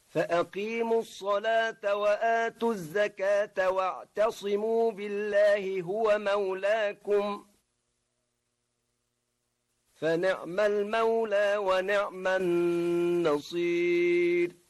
فأقيموا الصلاة وآتوا الزكاة واعتصموا بالله هو مولاكم فنعم المولى ونعم النصير.